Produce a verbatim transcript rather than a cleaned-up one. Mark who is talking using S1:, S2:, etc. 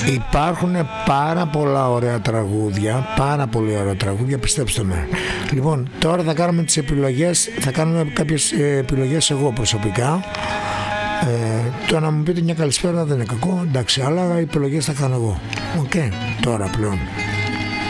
S1: Υπάρχουν πάρα πολλά ωραία τραγούδια, πάρα πολύ ωραία τραγούδια, πιστέψτε με. Λοιπόν, τώρα θα κάνουμε τις επιλογές, θα κάνουμε κάποιες επιλογές εγώ προσωπικά. Ε, το να μου πείτε μια καλησπέρα δεν είναι κακό, εντάξει, αλλά οι επιλογές θα κάνω εγώ. Οκ, okay, τώρα πλέον.